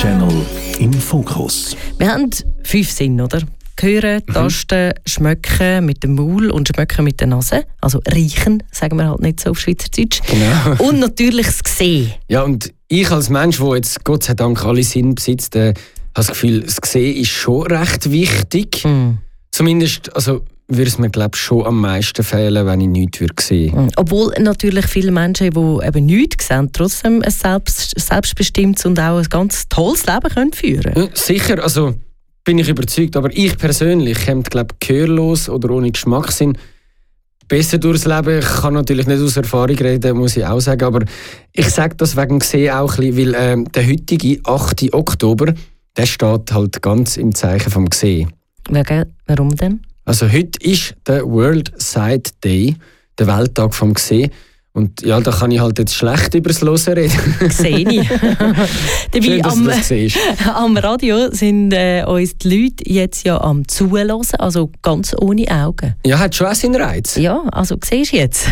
Live-Channel im Fokus. Wir haben 5 Sinne, oder? Hören, tasten, schmecken mit dem Maul und schmecken mit der Nase. Also riechen, sagen wir halt nicht so auf Schweizerdeutsch. Genau. Und natürlich das Sehen. Ja, und ich als Mensch, der jetzt Gott sei Dank alle Sinne besitzt, habe das Gefühl, das Sehen ist schon recht wichtig. Zumindest würde es mir glaub, schon am meisten fehlen, wenn ich nichts sehen würde. Obwohl natürlich viele Menschen, die eben nichts sehen, trotzdem ein selbstbestimmtes und auch ein ganz tolles Leben führen können. Sicher, bin ich überzeugt. Aber ich persönlich komme, gehörlos oder ohne Geschmackssinn besser durchs Leben. Ich kann natürlich nicht aus Erfahrung reden, muss ich auch sagen. Aber ich sage das wegen Sehen auch ein bisschen, weil der heutige 8. Oktober, der steht halt ganz im Zeichen vom Sehen. Warum denn? Heute ist der World Sight Day, der Welttag vom Sehen. Und ja, da kann ich halt jetzt schlecht über das Hören reden. Sehe ich. Dabei Schön, dass du das siehst. Am Radio sind uns die Leute jetzt ja am Zuhören, also ganz ohne Augen. Ja, hat schon auch seinen Reiz. Ja, siehst du jetzt.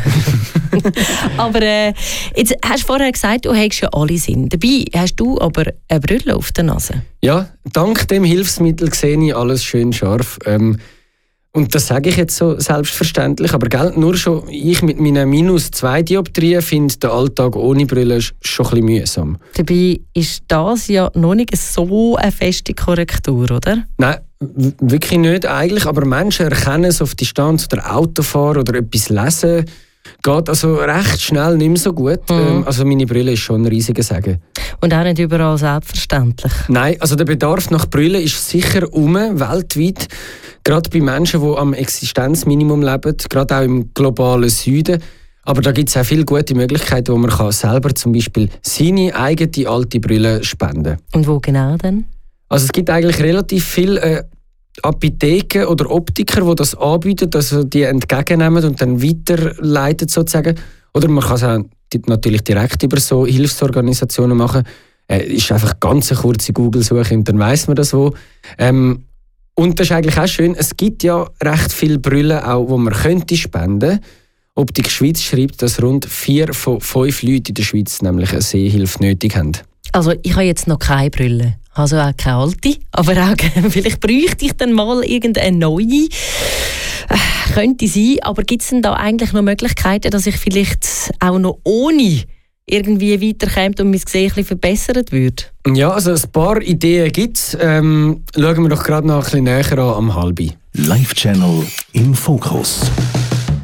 Aber jetzt hast du vorher gesagt, du hättest ja alle Sinn. Dabei hast du aber eine Brille auf der Nase. Ja, dank dem Hilfsmittel sehe ich alles schön scharf. Und das sage ich jetzt so selbstverständlich, aber nur schon ich mit meinen -2 Dioptrien finde den Alltag ohne Brille schon ein bisschen mühsam. Dabei ist das ja noch nicht so eine feste Korrektur, oder? Nein, wirklich nicht eigentlich, aber Menschen erkennen es auf Distanz oder Autofahren oder etwas lesen. Geht recht schnell nicht mehr so gut. Meine Brille ist schon ein riesiger Segen. Und auch nicht überall selbstverständlich. Nein, der Bedarf nach Brille ist sicher weltweit. Gerade bei Menschen, die am Existenzminimum leben, gerade auch im globalen Süden. Aber da gibt es auch viele gute Möglichkeiten, wo man selber zum Beispiel seine eigene alte Brille spenden kann. Und wo genau denn? Es gibt eigentlich relativ viele Apotheken oder Optiker, die das anbieten, die entgegennehmen und dann weiterleiten sozusagen. Oder man kann es auch natürlich direkt über so Hilfsorganisationen machen. Ist einfach ganz eine kurze Google-Suche und dann weiss man das wo. Und das ist eigentlich auch schön, es gibt ja recht viele Brillen, auch, die man könnte spenden. Optik Schweiz schreibt, dass rund 4 von 5 Leuten in der Schweiz nämlich eine Sehhilfe nötig haben. Ich habe jetzt noch keine Brille, auch keine alte, aber auch vielleicht bräuchte ich dann mal irgendeine neue. Könnte sein, aber gibt es denn da eigentlich noch Möglichkeiten, dass ich vielleicht auch noch ohne irgendwie weiterkommt und mein Gesehen ein bisschen verbessert würde? Ja, ein paar Ideen gibt es. Schauen wir doch gerade noch ein bisschen näher an am Halbi. Live-Channel im Fokus.